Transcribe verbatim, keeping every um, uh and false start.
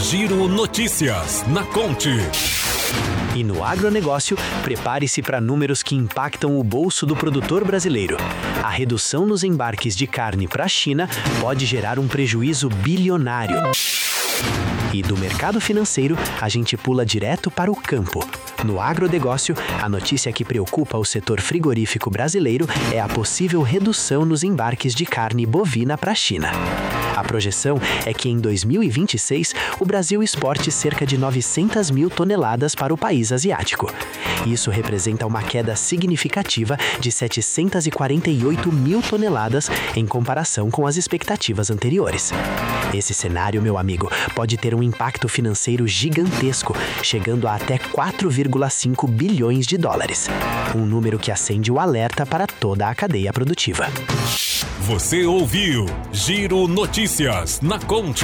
Giro Notícias na Conte. E no agronegócio, prepare-se para números que impactam o bolso do produtor brasileiro. A redução nos embarques de carne para a China pode gerar um prejuízo bilionário. E do mercado financeiro, a gente pula direto para o campo. No agronegócio, a notícia que preocupa o setor frigorífico brasileiro é a possível redução nos embarques de carne bovina para a China. A projeção é que em dois mil e vinte e seis o Brasil exporte cerca de novecentas mil toneladas para o país asiático. Isso representa uma queda significativa de setecentas e quarenta e oito mil toneladas em comparação com as expectativas anteriores. Esse cenário, meu amigo, pode ter um impacto financeiro gigantesco, chegando a até quatro vírgula cinco bilhões de dólares. Um número que acende o alerta para toda a cadeia produtiva. Você ouviu Giro Notícias na Conte.